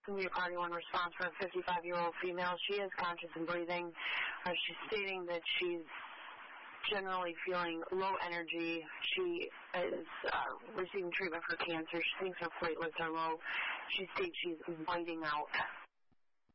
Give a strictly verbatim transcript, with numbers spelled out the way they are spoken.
going to be a party one response for a fifty-five-year-old female. She is conscious and breathing. Uh, she's stating that she's generally feeling low energy. She is uh, receiving treatment for cancer. She thinks her platelets are low. She states she's whiting out.